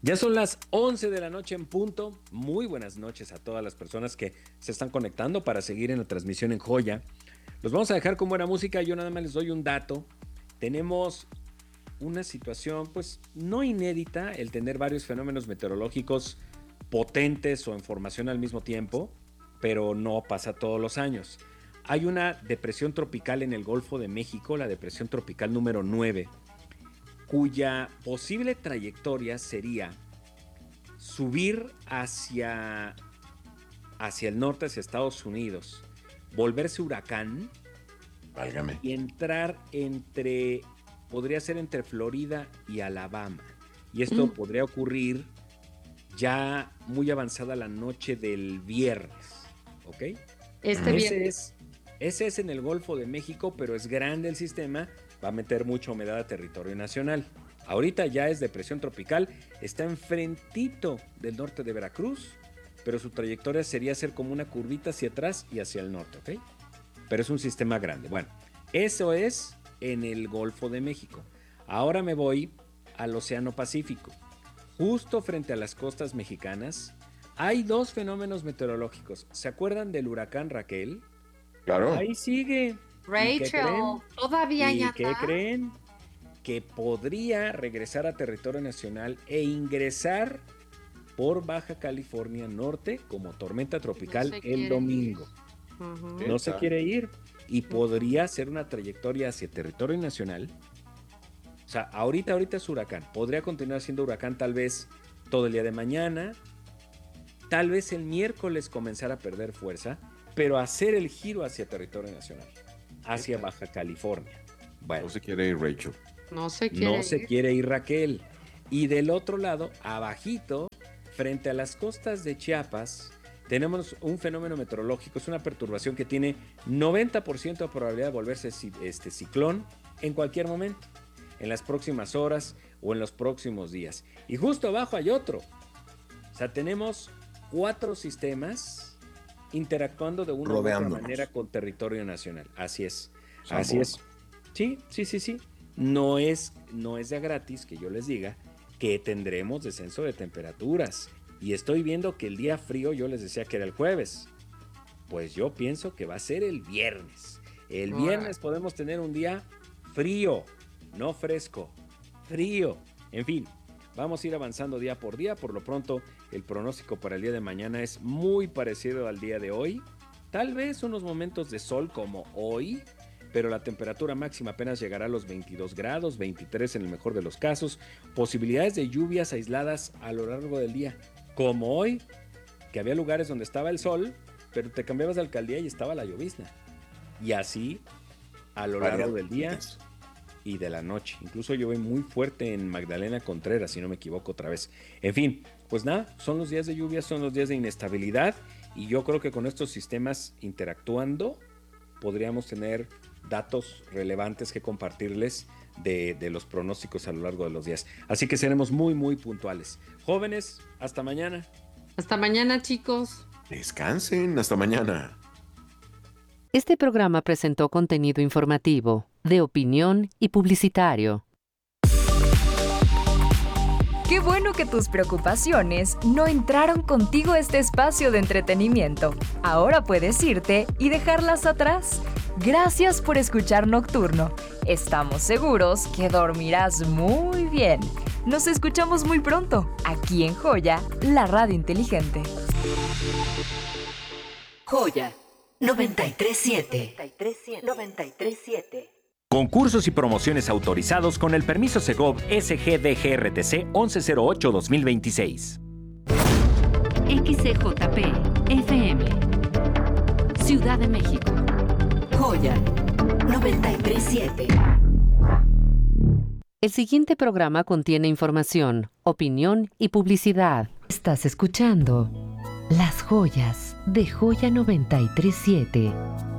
Ya son las 11 de la noche en punto. Muy buenas noches a todas las personas que se están conectando para seguir en la transmisión en Joya. Los vamos a dejar con buena música. Yo nada más les doy un dato. Tenemos una situación, pues, no inédita, el tener varios fenómenos meteorológicos potentes o en formación al mismo tiempo, pero no pasa todos los años. Hay una depresión tropical en el Golfo de México, la depresión tropical número 9, cuya posible trayectoria sería subir hacia el norte, hacia Estados Unidos, volverse huracán. Válgame. Y entrar podría ser entre Florida y Alabama. Y esto podría ocurrir ya muy avanzada la noche del viernes, ¿ok? Ese es en el Golfo de México, pero es grande el sistema, va a meter mucha humedad a territorio nacional. Ahorita ya es depresión tropical, está enfrentito del norte de Veracruz, pero su trayectoria sería ser como una curvita hacia atrás y hacia el norte, ¿ok? Pero es un sistema grande. Bueno, eso es en el Golfo de México. Ahora me voy al Océano Pacífico. Justo frente a las costas mexicanas hay dos fenómenos meteorológicos. ¿Se acuerdan del huracán Raquel? Claro. Ahí sigue. Rachel, ¿todavía ya ¿Y qué creen? Que podría regresar a territorio nacional e ingresar por Baja California Norte como tormenta tropical el domingo. No se quiere ir y podría hacer una trayectoria hacia territorio nacional. O sea, ahorita es huracán. Podría continuar siendo huracán tal vez todo el día de mañana. Tal vez el miércoles comenzar a perder fuerza, pero hacer el giro hacia territorio nacional, hacia Baja California. Bueno, no se quiere ir Rachel. No se quiere ir Raquel. Y del otro lado, abajito, frente a las costas de Chiapas, tenemos un fenómeno meteorológico. Es una perturbación que tiene 90% de probabilidad de volverse ciclón en cualquier momento, en las próximas horas o en los próximos días. Y justo abajo hay otro. O sea, tenemos 4 sistemas interactuando de una u otra manera con territorio nacional. Así es. Así es. Sí. No es de gratis que yo les diga que tendremos descenso de temperaturas. Y estoy viendo que el día frío, yo les decía que era el jueves. Pues yo pienso que va a ser el viernes. El viernes podemos tener un día frío, no fresco, frío. En fin, vamos a ir avanzando día por día. Por lo pronto, el pronóstico para el día de mañana es muy parecido al día de hoy. Tal vez unos momentos de sol como hoy, pero la temperatura máxima apenas llegará a los 22 grados, 23 en el mejor de los casos. Posibilidades de lluvias aisladas a lo largo del día, como hoy, que había lugares donde estaba el sol, pero te cambiabas de alcaldía y estaba la llovizna. Y así a lo largo del día y de la noche. Incluso llovió muy fuerte en Magdalena Contreras, si no me equivoco otra vez. En fin, pues nada, son los días de lluvia, son los días de inestabilidad, y yo creo que con estos sistemas interactuando podríamos tener datos relevantes que compartirles de los pronósticos a lo largo de los días. Así que seremos muy, muy puntuales. Jóvenes, hasta mañana. Hasta mañana, chicos. Descansen, hasta mañana. Este programa presentó contenido informativo, de opinión y publicitario. Qué bueno que tus preocupaciones no entraron contigo a este espacio de entretenimiento. Ahora puedes irte y dejarlas atrás. Gracias por escuchar Nocturno. Estamos seguros que dormirás muy bien. Nos escuchamos muy pronto, aquí en Joya, la radio inteligente. Joya 93.7. Concursos y promociones autorizados con el permiso Segov SGDGRTC 1108-2026. XCJP FM, Ciudad de México. Joya 93.7. El siguiente programa contiene información, opinión y publicidad. Estás escuchando Las Joyas de Joya 93.7.